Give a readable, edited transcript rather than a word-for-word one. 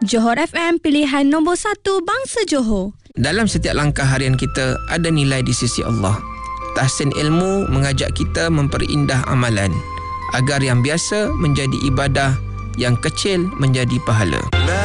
Johor FM, pilihan nombor 1 bangsa Johor. Dalam setiap langkah harian kita ada nilai di sisi Allah. Tahsin ilmu mengajak kita memperindah amalan agar yang biasa menjadi ibadah, yang kecil menjadi pahala.